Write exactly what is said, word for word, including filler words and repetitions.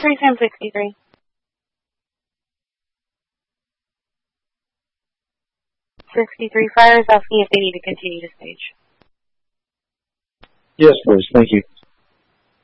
three ten sixty-three. sixty-three Fire is asking if they need to continue to stage. Yes, please. Thank you.